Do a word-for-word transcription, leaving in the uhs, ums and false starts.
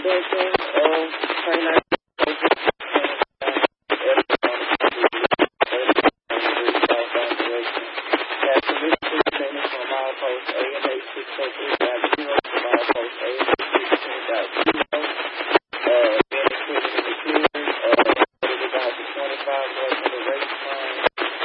Second of twenty-nine. Post A and A six oh three.